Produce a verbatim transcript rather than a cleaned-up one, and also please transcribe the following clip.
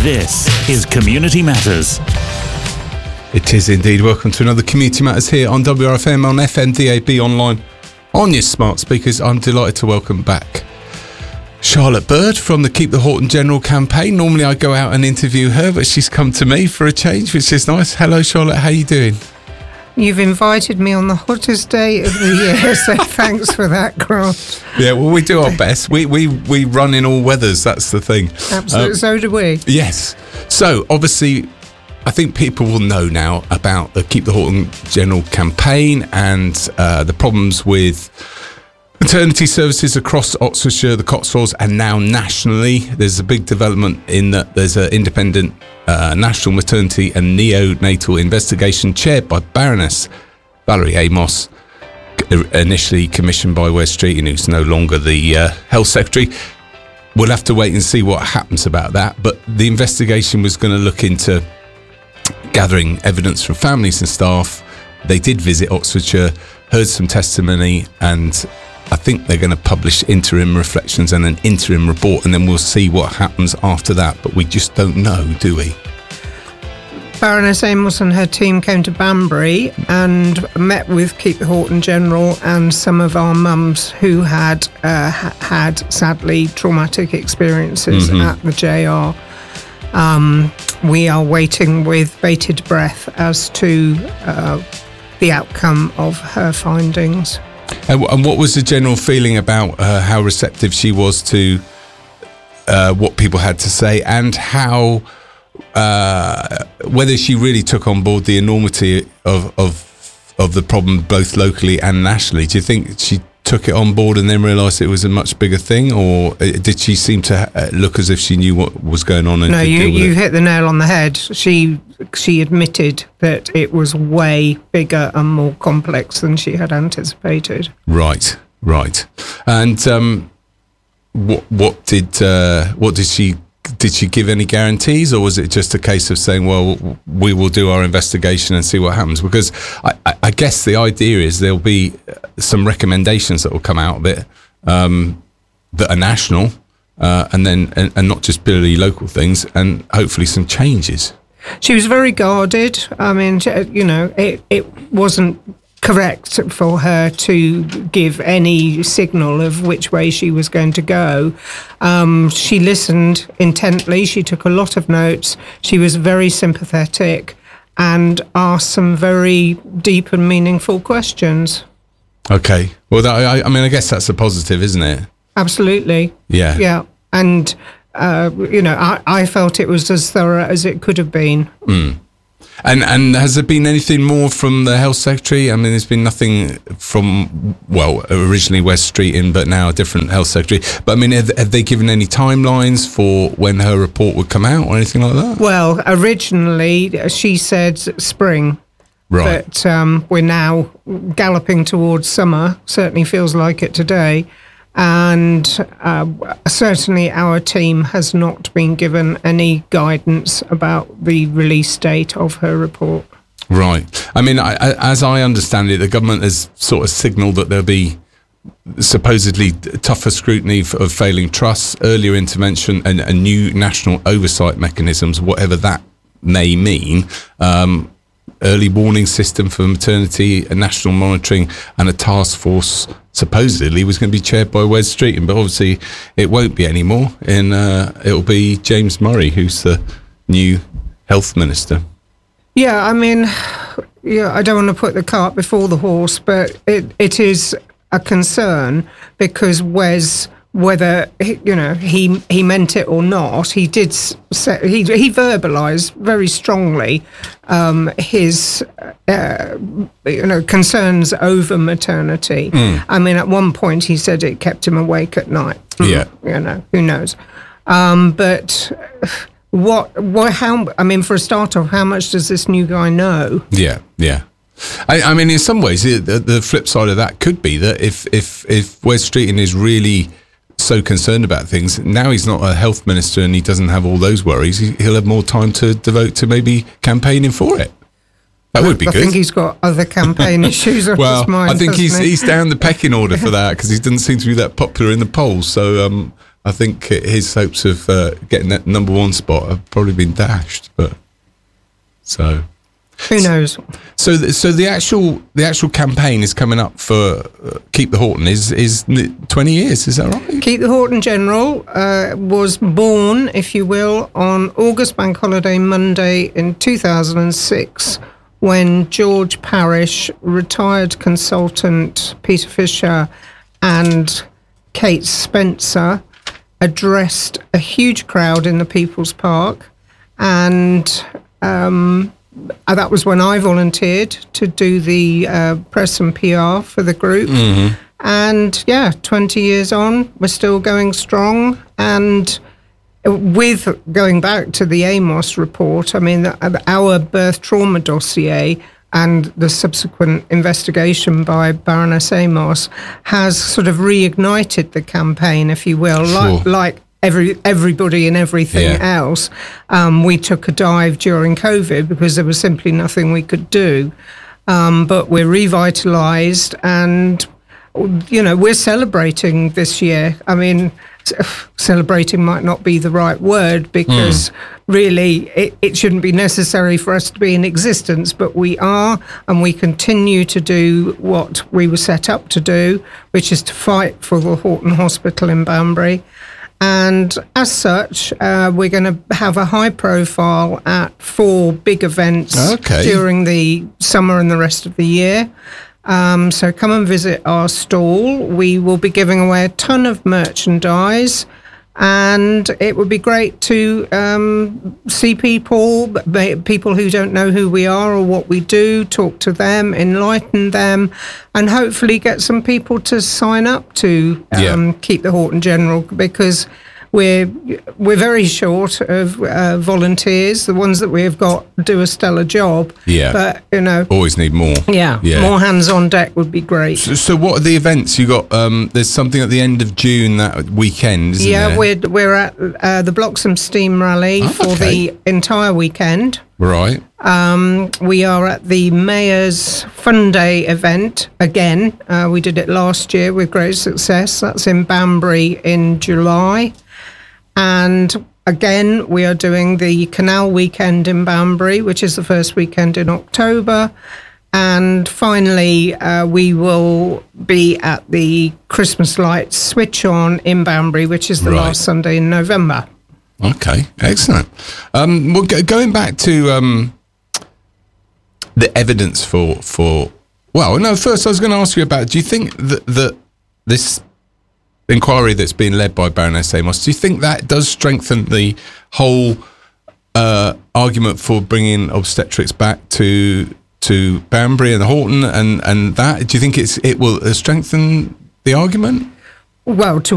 This is Community Matters. It is indeed. Welcome to another Community Matters here on W R F M, on F M, D A B, online, on your smart speakers. I'm delighted to welcome back Charlotte Bird from the Keep the Horton General campaign. Normally I go out and interview her, but she's come to me for a change, which is nice. Hello, Charlotte. How are you doing? You've invited me on the hottest day of the year, so thanks for that, Grant. Yeah, well, we do our best. We we we run in all weathers. That's the thing. Absolutely. Um, so do we. Yes. So, obviously, I think people will know now about the Keep the Horton General campaign and uh, the problems with maternity services across Oxfordshire, the Cotswolds, and now nationally. There's a big development in that there's an independent uh, national maternity and neonatal investigation chaired by Baroness Valerie Amos, initially commissioned by Wes Streeting, who's no longer the uh, Health Secretary. We'll have to wait and see what happens about that. But the investigation was going to look into gathering evidence from families and staff. They did visit Oxfordshire, heard some testimony, and I think they're going to publish interim reflections and an interim report, and then we'll see what happens after that. But we just don't know, do we? Baroness Amos and her team came to Banbury and met with Keep the Horton General and some of our mums who had uh, had, sadly, traumatic experiences mm-hmm. at the J R. Um, we are waiting with bated breath as to uh, the outcome of her findings. And, and what was the general feeling about uh, how receptive she was to uh, what people had to say, and how uh, whether she really took on board the enormity of, of of the problem both locally and nationally? Do you think she took it on board and then realised it was a much bigger thing, or did she seem to look as if she knew what was going on? And no, could you deal with you it? hit the nail on the head. She she admitted that it was way bigger and more complex than she had anticipated. Right, right. And um, what what did uh, what did she did she give any guarantees, or was it just a case of saying, well, we will do our investigation and see what happens? Because I, I, I guess the idea is there'll be some recommendations that will come out of it um, that are national, uh, and then and, and not just purely local things, and hopefully some changes. She was very guarded. I mean, you know, it, it wasn't correct for her to give any signal of which way she was going to go. Um, she listened intently. She took a lot of notes. She was very sympathetic and asked some very deep and meaningful questions. Okay. Well, that, I, I mean, I guess that's a positive, isn't it? Absolutely. Yeah. Yeah. And, uh, you know, I, I felt it was as thorough as it could have been. Mm. And and has there been anything more from the Health Secretary? I mean, there's been nothing from, well, originally Wes Streeting, but now a different Health Secretary. But I mean, have, have they given any timelines for when her report would come out or anything like that? Well, originally she said spring. Right. But um, we're now galloping towards summer. Certainly feels like it today. And uh, certainly our team has not been given any guidance about the release date of her report. Right. I mean, I, I, as I understand it, the government has sort of signalled that there'll be supposedly tougher scrutiny of failing trusts, earlier intervention, and, and new national oversight mechanisms, whatever that may mean. Um, early warning system for maternity, a national monitoring, and a task force supposedly was going to be chaired by Wes Streeting, but obviously it won't be anymore. And uh, it'll be James Murray, who's the new health minister. Yeah, I mean, yeah, I don't want to put the cart before the horse, but it, it is a concern because Wes, whether you know he he meant it or not, he did say, he he verbalised very strongly um, his uh, you know concerns over maternity. Mm. I mean, at one point he said it kept him awake at night. Yeah, you know, who knows? Um, but what what how? I mean, for a start off, how much does this new guy know? Yeah, yeah. I, I mean, in some ways, the, the flip side of that could be that if if if Wes Streeting is really so concerned about things, now he's not a health minister and he doesn't have all those worries, he'll have more time to devote to maybe campaigning for it. That would be I good. I think he's got other campaign issues on well, his mind. I think he's he? he's down the pecking order for that because he doesn't seem to be that popular in the polls. So um, I think his hopes of uh, getting that number one spot have probably been dashed. But so who knows? So, th- so the actual the actual campaign is coming up for uh, Keep the Horton is is twenty years. Is that right? Keep the Horton General uh, was born, if you will, on August Bank Holiday Monday in two thousand six, when George Parish, retired consultant Peter Fisher, and Kate Spencer addressed a huge crowd in the People's Park, and um, that was when I volunteered to do the uh, press and P R for the group. Mm-hmm. And yeah, twenty years on, we're still going strong. And with going back to the Amos report, I mean, our birth trauma dossier and the subsequent investigation by Baroness Amos has sort of reignited the campaign, if you will, sure. like like every everybody and everything yeah. else. Um, we took a dive during COVID because there was simply nothing we could do. Um, but we're revitalised and, you know, we're celebrating this year. I mean, celebrating might not be the right word because mm. really it, it shouldn't be necessary for us to be in existence, but we are, and we continue to do what we were set up to do, which is to fight for the Horton Hospital in Banbury. And as such, uh, we're going to have a high profile at four big events okay. during the summer and the rest of the year. Um, so come and visit our stall. We will be giving away a ton of merchandise, and it would be great to um, see people, people who don't know who we are or what we do, talk to them, enlighten them, and hopefully get some people to sign up to um, yeah. Keep the Horton General, because we're we're very short of uh, volunteers. The ones that we've got do a stellar job. Yeah. But, you know. Always need more. Yeah. yeah. More hands on deck would be great. So, so what are the events? You got, um, there's something at the end of June that weekend, isn't yeah, there? we're, we're at uh, the Bloxham Steam Rally oh, for okay. the entire weekend. Right. Um, we are at the Mayor's Fun Day event again. Uh, we did it last year with great success. That's in Banbury in July. And again, we are doing the Canal Weekend in Banbury, which is the first weekend in October. And finally, uh, we will be at the Christmas Lights Switch On in Banbury, which is the right. last Sunday in November. Okay, excellent. Um, well, go, going back to um, the evidence for, for, well, no, first I was going to ask you about, do you think that, that this inquiry that's been led by Baroness Amos, do you think that does strengthen the whole uh, argument for bringing obstetrics back to to Banbury and Horton and, and that? Do you think it's it will strengthen the argument? Well, to